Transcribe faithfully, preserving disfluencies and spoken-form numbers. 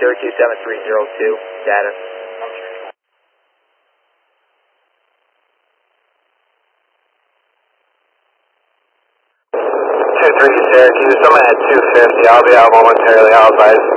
Syracuse seven three zero two, status. two three Syracuse, I'm at two fifty, I'll be out momentarily, I'll advise.